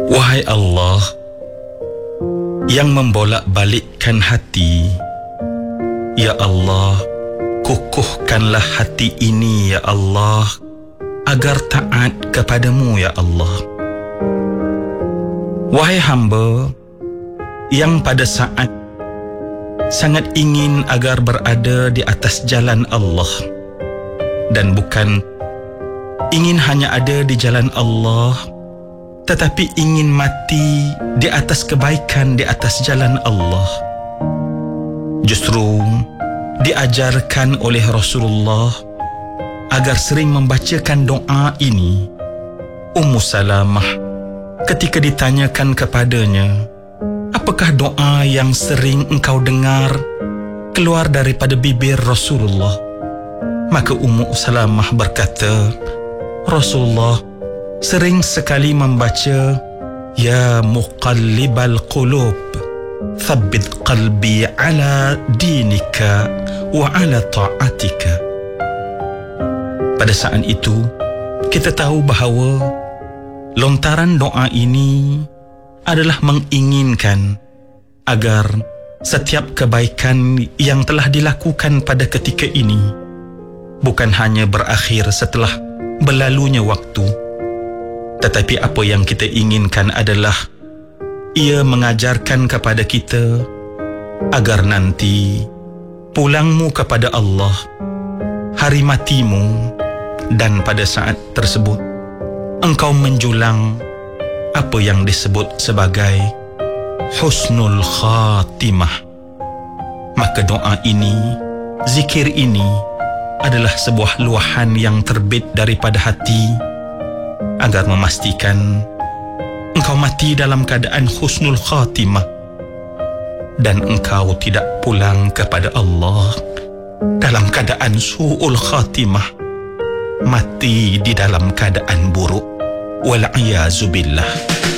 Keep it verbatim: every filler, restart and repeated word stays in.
Wahai Allah yang membolak-balikkan hati, ya Allah, kukuhkanlah hati ini ya Allah, agar taat kepadamu ya Allah. Wahai hamba yang pada saat sangat ingin agar berada di atas jalan Allah, dan bukan ingin hanya ada di jalan Allah, tetapi ingin mati di atas kebaikan di atas jalan Allah. Justru diajarkan oleh Rasulullah agar sering membacakan doa ini. Ummu Salamah ketika ditanyakan kepadanya, apakah doa yang sering engkau dengar keluar daripada bibir Rasulullah? Maka Ummu Salamah berkata, Rasulullah sering sekali membaca, Ya muqallibal qulub, thabbit qalbi ala dinika wa ala ta'atika. Pada saat itu, kita tahu bahawa lontaran doa ini adalah menginginkan agar setiap kebaikan yang telah dilakukan pada ketika ini bukan hanya berakhir setelah berlalunya waktu, tetapi apa yang kita inginkan adalah ia mengajarkan kepada kita agar nanti pulangmu kepada Allah, hari matimu, dan pada saat tersebut engkau menjulang apa yang disebut sebagai husnul khatimah. Maka doa ini, zikir ini adalah sebuah luahan yang terbit daripada hati agar memastikan engkau mati dalam keadaan husnul khatimah dan engkau tidak pulang kepada Allah dalam keadaan su'ul khatimah, mati di dalam keadaan buruk. Wal'iyazu billah.